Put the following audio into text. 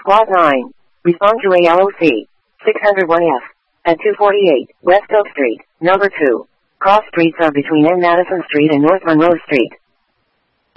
Plot 9. Respond to ALOC. 601F. At 248 West Oak Street, number 2. Cross streets are between N. Madison Street and North Monroe Street.